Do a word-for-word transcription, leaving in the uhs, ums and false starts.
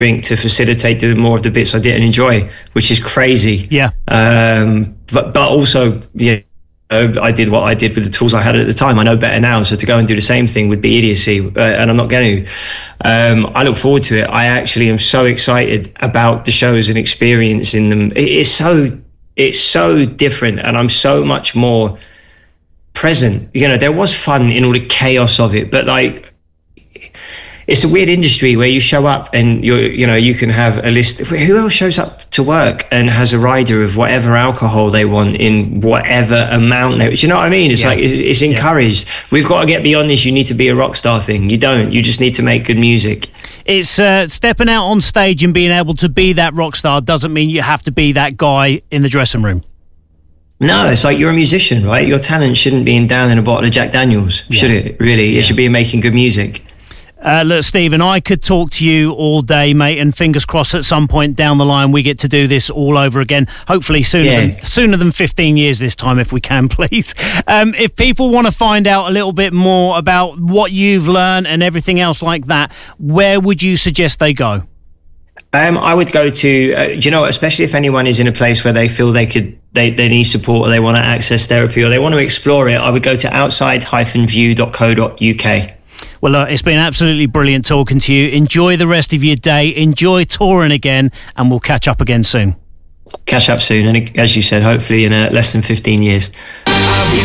drink to facilitate doing more of the bits I didn't enjoy, which is crazy. Yeah. Um, but but also, yeah, I did what I did with the tools I had at the time. I know better now, so to go and do the same thing would be idiocy, uh, and I'm not going to. Um, I look forward to it. I actually am so excited about the shows and experiencing them. It is so it's so different, and I'm so much more present. You know, there was fun in all the chaos of it, but like, it's a weird industry where you show up and you're, you know, you can have a list. Who else shows up to work and has a rider of whatever alcohol they want in whatever amount they, do you know what I mean? It's yeah. like, it's encouraged. Yeah. We've got to get beyond this. You need to be a rock star thing. You don't, you just need to make good music. It's uh, stepping out on stage and being able to be that rock star doesn't mean you have to be that guy in the dressing room. No, it's like you're a musician, right? Your talent shouldn't be in down in a bottle of Jack Daniels, yeah. should it? Really? Yeah. It should be in making good music. Uh, look, Stephen, I could talk to you all day, mate, and fingers crossed at some point down the line we get to do this all over again. Hopefully sooner, yeah. than, sooner than fifteen years this time, if we can, please. Um, if people want to find out a little bit more about what you've learned and everything else like that, where would you suggest they go? Um, I would go to, uh, you know, especially if anyone is in a place where they feel they could, they, they need support, or they want to access therapy, or they want to explore it, I would go to outside dash view dot co dot uk. Well, uh, it's been absolutely brilliant talking to you. Enjoy the rest of your day. Enjoy touring again, and we'll catch up again soon. Catch up soon, and as you said, hopefully in uh, less than fifteen years.